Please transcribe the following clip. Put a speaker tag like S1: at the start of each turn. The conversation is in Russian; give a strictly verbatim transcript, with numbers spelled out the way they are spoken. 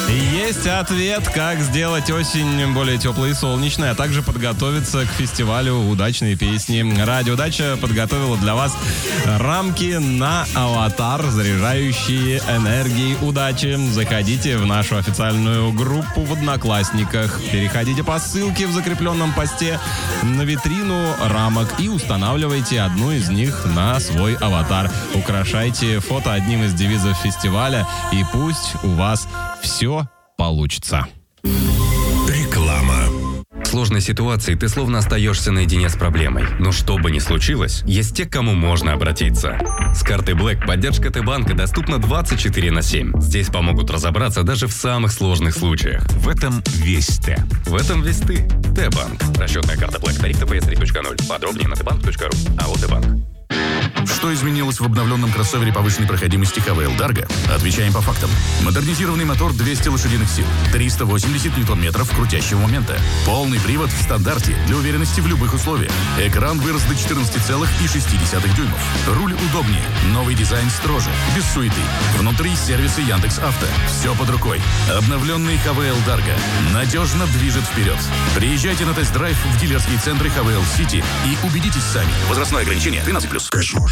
S1: Есть ответ, как сделать осень более теплой и солнечной, а также подготовиться к фестивалю удачной песни. Радио Удача подготовила для вас рамки на аватар, заряжающие энергией удачи. Заходите в нашу официальную группу в Одноклассниках, переходите по ссылке в закрепленном посте на витрину рамок и устанавливайте одну из них на свой аватар. Украшайте фото одним из девизов фестиваля, и пусть у вас все получится.
S2: Реклама.
S3: В сложной ситуации ты словно остаешься наедине с проблемой. Но что бы ни случилось, есть те, к кому можно обратиться. С картой Black поддержка Т-банка доступна двадцать четыре на семь. Здесь помогут разобраться даже в самых сложных случаях.
S2: В этом весь Т.
S3: В этом весь ты. Т-банк. Расчетная карта Black. Тариф тэ пэ эс три точка ноль. Подробнее на тэ банк точка ру. АО Т-банк.
S4: Что изменилось в обновленном кроссовере повышенной проходимости ха вэ эл Dargo? Отвечаем по фактам. Модернизированный мотор двести лошадиных сил, триста восемьдесят ньютон-метров крутящего момента. Полный привод в стандарте для уверенности в любых условиях. Экран вырос до четырнадцати целых шести десятых дюймов. Руль удобнее. Новый дизайн строже. Без суеты. Внутри сервисы Яндекс.Авто. Все под рукой. Обновленный ха вэ эл Dargo надежно движет вперед. Приезжайте на тест-драйв в дилерские центры ха вэ эл City и убедитесь сами. Возрастное ограничение тринадцать плюс.